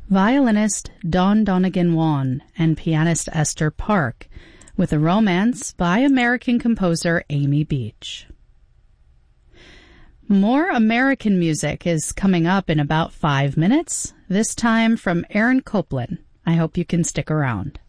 violinist Dawn Donegan Wan and pianist Esther Park, with a romance by American composer Amy Beach. More American music is coming up in about 5 minutes, this time from Aaron Copland. I hope you can stick around.